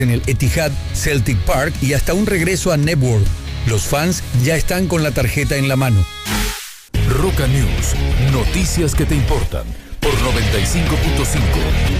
en el Etihad, Celtic Park y hasta un regreso a Network. Los fans ya están con la tarjeta en la mano. Roca News, noticias que te importan por 95.5.